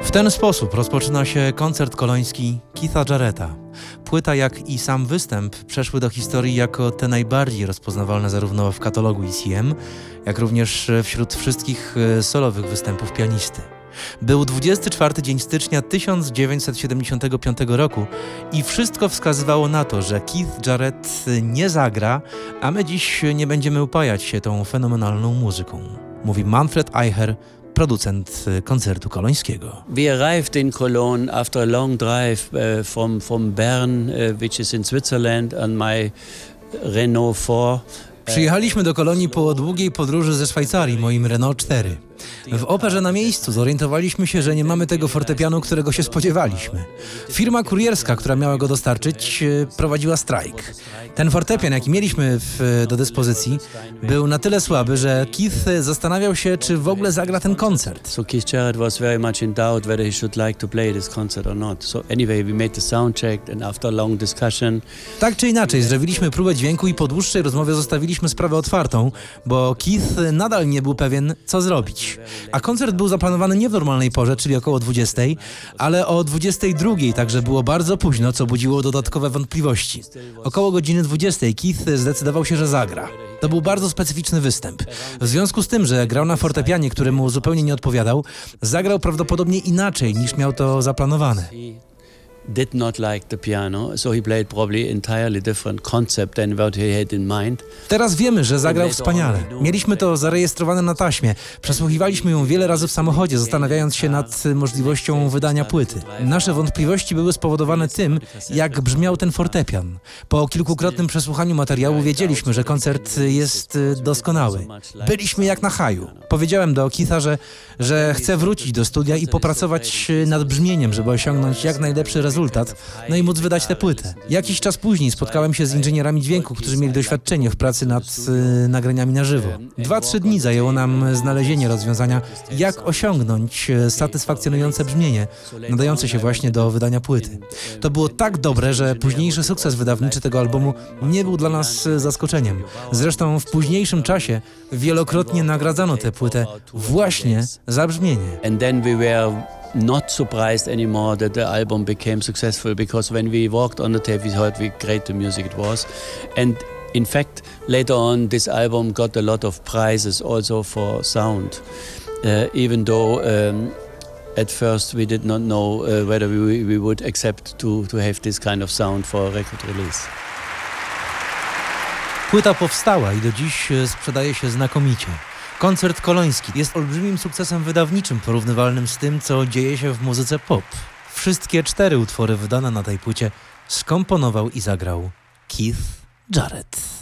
W ten sposób rozpoczyna się koncert koloński Keitha Jarretta. Płyta, jak i sam występ przeszły do historii jako te najbardziej rozpoznawalne zarówno w katalogu ECM, jak również wśród wszystkich solowych występów pianisty. Był 24 dzień stycznia 1975 roku i wszystko wskazywało na to, że Keith Jarrett nie zagra, a my dziś nie będziemy upajać się tą fenomenalną muzyką. Mówi Manfred Eicher, producent koncertu kolońskiego. We arrived in Cologne after a long drive from Bern, which is in Switzerland, on my Renault 4. Przyjechaliśmy do Kolonii po długiej podróży ze Szwajcarii, moim Renault 4. W operze na miejscu zorientowaliśmy się, że nie mamy tego fortepianu, którego się spodziewaliśmy. Firma kurierska, która miała go dostarczyć, prowadziła strajk. Ten fortepian, jaki mieliśmy do dyspozycji, był na tyle słaby, że Keith zastanawiał się, czy w ogóle zagra ten koncert. So Keith Jarrett was very much in doubt whether he should like to play this concert or not. So anyway, we made the sound check and after a long discussion. Tak czy inaczej, zrobiliśmy próbę dźwięku i po dłuższej rozmowie zostawiliśmy sprawę otwartą, bo Keith nadal nie był pewien, co zrobić. A koncert był zaplanowany nie w normalnej porze, czyli około 20, ale o 22, także było bardzo późno, co budziło dodatkowe wątpliwości. Około godziny 20 Keith zdecydował się, że zagra. To był bardzo specyficzny występ. W związku z tym, że grał na fortepianie, który mu zupełnie nie odpowiadał, zagrał prawdopodobnie inaczej, niż miał to zaplanowane. Did not like the piano, so he played probably entirely different concept than what he had in mind. Teraz wiemy, że zagrał wspaniale. Mieliśmy to zarejestrowane na taśmie. Przesłuchiwaliśmy ją wiele razy w samochodzie, zastanawiając się nad możliwością wydania płyty. Nasze wątpliwości były spowodowane tym, jak brzmiał ten fortepian. Po kilkukrotnym przesłuchaniu materiału wiedzieliśmy, że koncert jest doskonały. Byliśmy jak na haju. Powiedziałem do Keitha, że chcę wrócić do studia i popracować nad brzmieniem, żeby osiągnąć jak najlepszy rezultat, no i móc wydać tę płytę. Jakiś czas później spotkałem się z inżynierami dźwięku, którzy mieli doświadczenie w pracy nad nagraniami na żywo. 2-3 dni zajęło nam znalezienie rozwiązania, jak osiągnąć satysfakcjonujące brzmienie, nadające się właśnie do wydania płyty. To było tak dobre, że późniejszy sukces wydawniczy tego albumu nie był dla nas zaskoczeniem. Zresztą w późniejszym czasie wielokrotnie nagradzano tę płytę właśnie za brzmienie. Not surprised anymore that the album became successful, because when we walked on the tape we thought how great the music it was, and in fact later on this album got a lot of prizes also for sound, even though at first we did not know whether we would accept to have this kind of sound for a record release. Płyta powstała i do dziś sprzedaje się znakomicie. Koncert koloński jest olbrzymim sukcesem wydawniczym porównywalnym z tym, co dzieje się w muzyce pop. Wszystkie 4 utwory wydane na tej płycie skomponował i zagrał Keith Jarrett.